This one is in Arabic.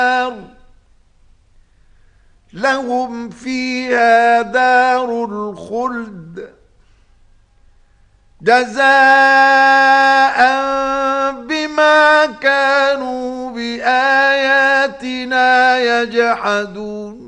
لهم فيها دار الخلد جزاء بما كانوا بآياتنا يجحدون